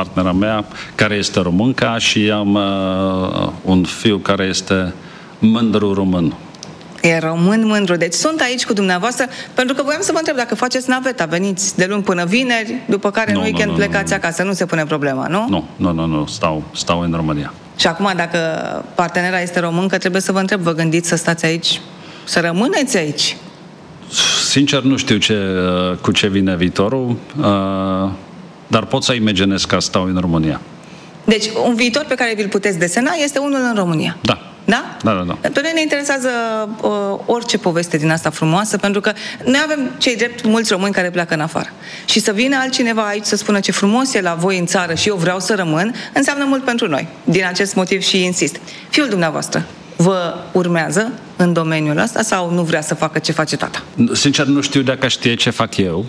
partenera mea, care este românca, și am un fiu care este mândru român. E român mândru. Deci sunt aici cu dumneavoastră, pentru că voiam să vă întreb dacă faceți naveta, veniți de luni până vineri, după care în weekend plecați acasă. Nu se pune problema, nu? Nu. Stau în România. Și acum, dacă partenera este româncă, trebuie să vă întreb, vă gândiți să stați aici, să rămâneți aici? Sincer, nu știu cu ce vine viitorul, dar pot să imaginez că stau în România. Deci, un viitor pe care vi-l puteți desena este unul în România. Da. Da? Da. Pe noi ne interesează orice poveste din asta frumoasă, pentru că noi avem, cei drept, mulți români care pleacă în afară. Și să vină altcineva aici să spună ce frumos e la voi în țară și eu vreau să rămân, înseamnă mult pentru noi. Din acest motiv și insist. Fiul dumneavoastră vă urmează în domeniul ăsta sau nu vrea să facă ce face tata? Sincer, nu știu dacă știe ce fac eu.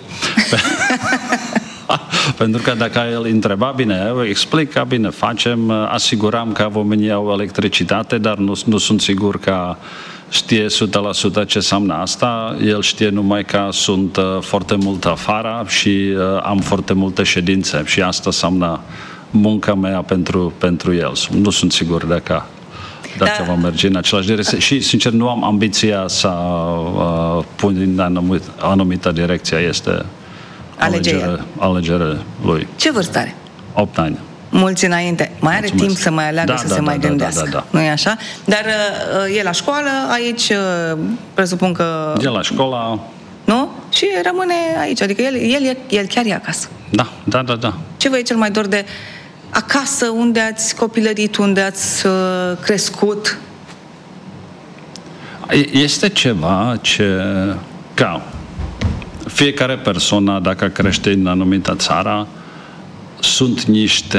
Pentru că dacă el întreba, bine, eu explic, bine, asigurăm că oamenii au electricitate, dar nu sunt sigur că știe 100% ce înseamnă asta. El știe numai că sunt foarte mult afară și am foarte multe ședințe și asta înseamnă munca mea pentru el. Nu sunt sigur dacă va merge în același direcție. Și, sincer, nu am ambiția să pun în anumită direcție. Este alegerea lui. Ce vărstă are? 8 ani. Mulți înainte. Mai are timp să mai aleagă, să se mai gândească. Da. Nu e așa? Dar e la școală, aici presupun că... E la școală. Nu? Și rămâne aici. Adică el chiar e acasă. Da. Ce vă e cel mai dor de acasă, unde ați copilărit, unde ați crescut? Este ceva ca fiecare persoană, dacă crește în anumită țară, sunt niște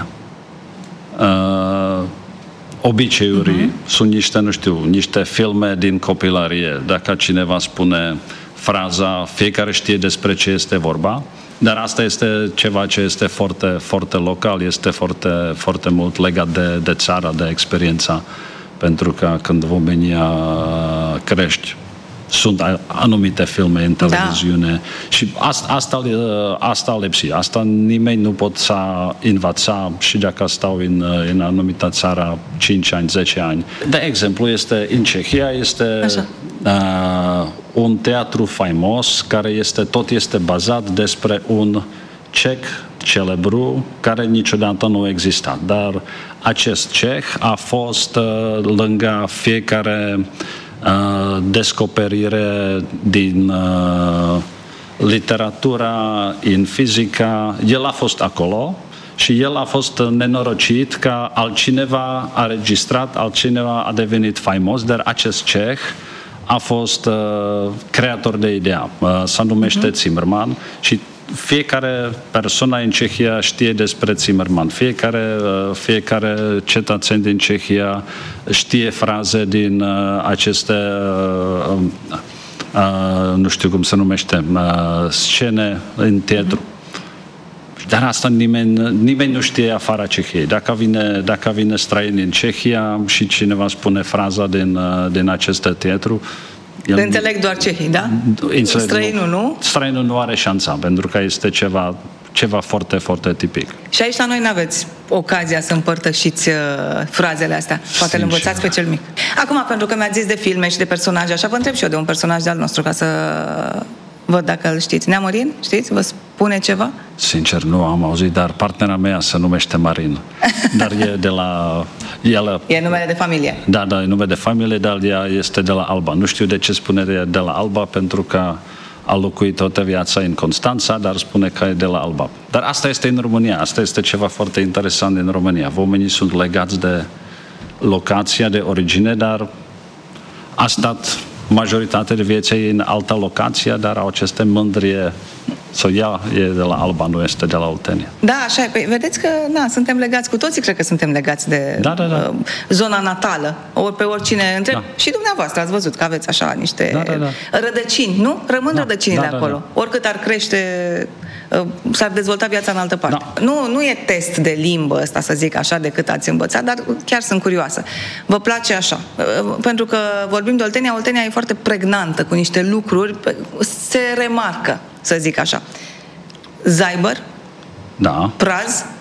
obiceiuri, sunt niște filme din copilărie. Dacă cineva spune fraza, fiecare știe despre ce este vorba, dar asta este ceva ce este foarte, foarte local, este foarte, foarte mult legat de țară, de experiența, pentru că când oamenii crești, sunt anumite filme în televiziune și asta lipsi. Asta nimeni nu pot să învăța și dacă stau în anumită țară 5 ani, 10 ani. De exemplu, în Cehia este un teatru faimos care tot este bazat despre un ceh celebru care niciodată nu a existat. Dar acest ceh a fost lângă fiecare descoperire din literatura, în fizică. El a fost acolo și el a fost nenorocit că altcineva a registrat, altcineva a devenit faimos, dar acest ceh a fost creator de idee. Se numește Zimmermann și fiecare persoană în Cehia știe despre Zimmermann. Fiecare cetățean din Cehia știe fraze din aceste nu știu cum se numește, scene în teatru. Dar asta nimeni nu știe afară Cehiei. Dacă vine străin în Cehia și cineva spune fraza din acest teatru, înțeleg doar cehii, da? Străinul nu? Străinul nu are șansa, pentru că este ceva foarte, foarte tipic. Și aici la noi n-aveți ocazia să împărtășiți frazele astea. Poate le învățați pe cel mic. Acum, pentru că mi-ați zis de filme și de personaje, așa vă întreb și eu de un personaj de al nostru, ca să văd dacă îl știți. Neamărin, știți? Vă spune ceva? Sincer, nu am auzit, dar partenera mea se numește Marin. Dar e de la... E numele de familie. Da, e nume de familie, dar ea este de la Alba. Nu știu de ce spune de la Alba, pentru că a locuit toată viața în Constanța, dar spune că e de la Alba. Dar asta este în România, asta este ceva foarte interesant în România. Oamenii sunt legați de locația de origine, dar a stat majoritatea de vieții în altă locație, dar au aceste mândrie. Ea e de la Alba, nu este de la Oltenia. Da, așa e. Păi, vedeți că, suntem legați, cu toții cred că suntem legați de zona natală. Ori pe oricine întreb. Da. Și dumneavoastră ați văzut că aveți așa niște rădăcini, nu? Rămân rădăcinile acolo. Oricât ar crește, s-ar dezvolta viața în altă parte. Da. Nu e test de limbă ăsta, să zic așa, de cât ați învățat, dar chiar sunt curioasă. Vă place așa? Pentru că vorbim de Oltenia, Oltenia e foarte pregnantă, cu niște lucruri, se remarcă, să zic așa. Zaibăr, da. Praz,